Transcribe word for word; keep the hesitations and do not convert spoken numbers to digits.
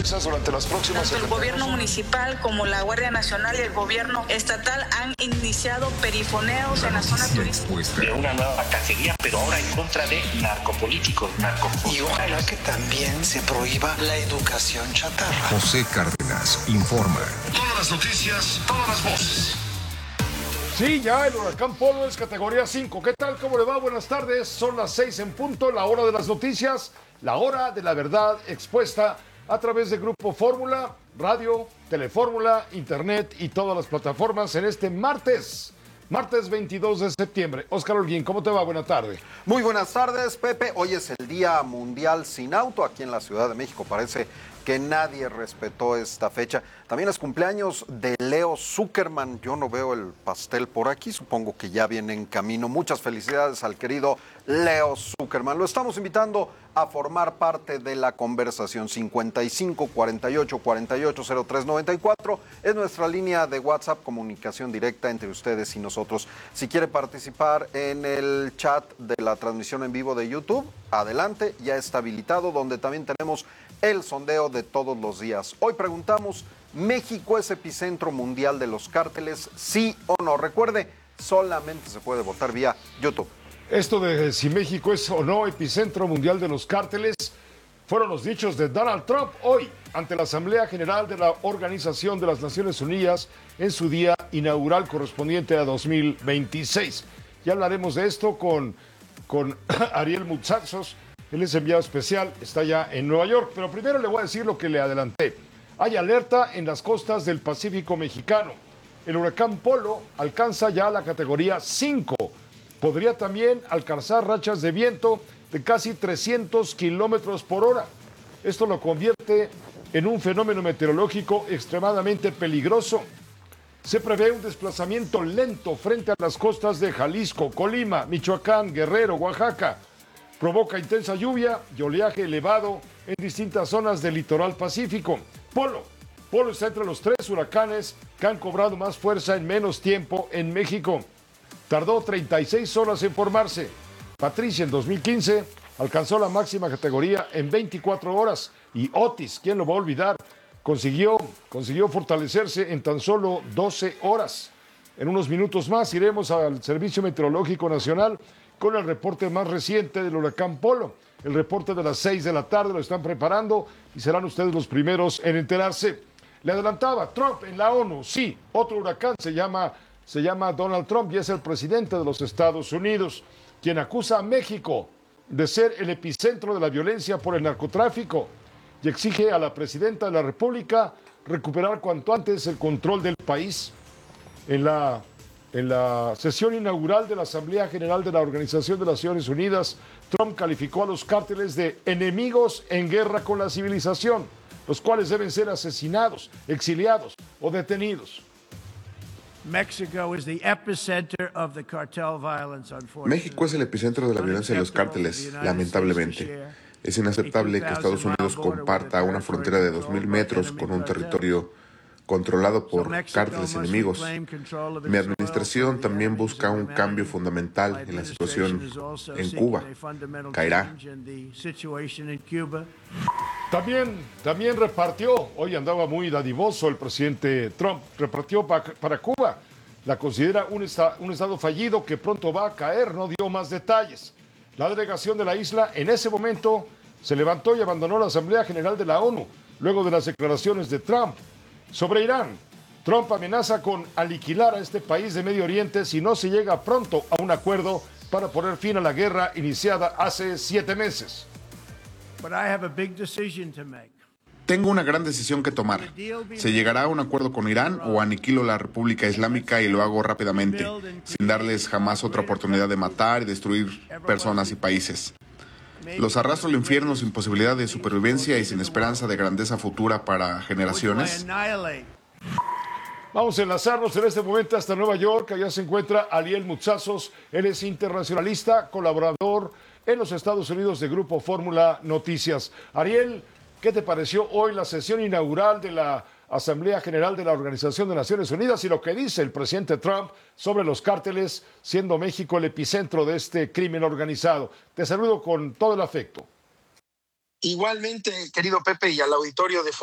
Texas durante las próximas... Tanto el gobierno municipal como la Guardia Nacional y el gobierno estatal han iniciado perifoneos en la zona turística. De una nueva cacería, pero ahora en contra de narcopolíticos, narcopolíticos. Y ojalá que también se prohíba la educación chatarra. José Cárdenas informa. Todas las noticias, todas las voces. Sí, ya el huracán Polo es categoría cinco. ¿Qué tal? ¿Cómo le va? Buenas tardes. Son las seis en punto, la hora de las noticias, la hora de la verdad expuesta a través de Grupo Fórmula, radio, Telefórmula, internet y todas las plataformas en este martes. Martes veintidós de septiembre. Óscar Holguín, ¿cómo te va? Buenas tardes. Muy buenas tardes, Pepe. Hoy es el Día Mundial Sin Auto aquí en la Ciudad de México. Parece que nadie respetó esta fecha. También es cumpleaños de Leo Zuckerman. Yo no veo el pastel por aquí, supongo que ya viene en camino. Muchas felicidades al querido Leo Zuckerman. Lo estamos invitando a formar parte de la conversación. Cincuenta y cinco, cuarenta y ocho, cuarenta y ocho, cero tres noventa y cuatro es nuestra línea de WhatsApp, comunicación directa entre ustedes y nosotros. Si quiere participar en el chat de la transmisión en vivo de YouTube, adelante, ya está habilitado, donde también tenemos el sondeo de todos los días. Hoy preguntamos, ¿México es epicentro mundial de los cárteles? ¿Sí o no? Recuerde, solamente se puede votar vía YouTube. Esto de si México es o no epicentro mundial de los cárteles fueron los dichos de Donald Trump hoy ante la Asamblea General de la Organización de las Naciones Unidas en su día inaugural correspondiente a dos mil veintiséis. Ya hablaremos de esto con, con Ariel Mutsatsos. Él es enviado especial, está ya en Nueva York, pero primero le voy a decir lo que le adelanté. Hay alerta en las costas del Pacífico mexicano. El huracán Polo alcanza ya la categoría cinco. Podría también alcanzar rachas de viento de casi trescientos kilómetros por hora. Esto lo convierte en un fenómeno meteorológico extremadamente peligroso. Se prevé un desplazamiento lento frente a las costas de Jalisco, Colima, Michoacán, Guerrero, Oaxaca. Provoca intensa lluvia y oleaje elevado en distintas zonas del litoral pacífico. Polo. Polo está entre los tres huracanes que han cobrado más fuerza en menos tiempo en México. Tardó treinta y seis horas en formarse. Patricia en dos mil quince alcanzó la máxima categoría en veinticuatro horas. Y Otis, ¿quién lo va a olvidar? Consiguió, consiguió fortalecerse en tan solo doce horas. En unos minutos más iremos al Servicio Meteorológico Nacional con el reporte más reciente del huracán Polo. El reporte de las seis de la tarde lo están preparando y serán ustedes los primeros en enterarse. Le adelantaba, Trump en la ONU, sí, otro huracán se llama, se llama Donald Trump y es el presidente de los Estados Unidos, quien acusa a México de ser el epicentro de la violencia por el narcotráfico y exige a la presidenta de la República recuperar cuanto antes el control del país. En la En la sesión inaugural de la Asamblea General de la Organización de las Naciones Unidas, Trump calificó a los cárteles de enemigos en guerra con la civilización, los cuales deben ser asesinados, exiliados o detenidos. México es el epicentro de la violencia de los cárteles, lamentablemente. Es inaceptable que Estados Unidos comparta una frontera de dos mil metros con un territorio controlado por cárteles enemigos. Mi administración también busca un cambio fundamental en la situación en Cuba. Caerá. También, también repartió, hoy andaba muy dadivoso el presidente Trump, repartió pa, para Cuba. La considera un, esta, un estado fallido que pronto va a caer, no dio más detalles. La delegación de la isla en ese momento se levantó y abandonó la Asamblea General de la ONU, luego de las declaraciones de Trump. Sobre Irán, Trump amenaza con aniquilar a este país de Medio Oriente si no se llega pronto a un acuerdo para poner fin a la guerra iniciada hace siete meses. Tengo una gran decisión que tomar. ¿Se llegará a un acuerdo con Irán o aniquilo la República Islámica y lo hago rápidamente, sin darles jamás otra oportunidad de matar y destruir personas y países? Los arrastro al infierno sin posibilidad de supervivencia y sin esperanza de grandeza futura para generaciones. Vamos a enlazarnos en este momento hasta Nueva York. Allá se encuentra Ariel Mutsatsos. Él es internacionalista, colaborador en los Estados Unidos de Grupo Fórmula Noticias. Ariel, ¿qué te pareció hoy la sesión inaugural de la Asamblea General de la Organización de Naciones Unidas y lo que dice el presidente Trump sobre los cárteles, siendo México el epicentro de este crimen organizado? Te saludo con todo el afecto. Igualmente, querido Pepe, y al auditorio de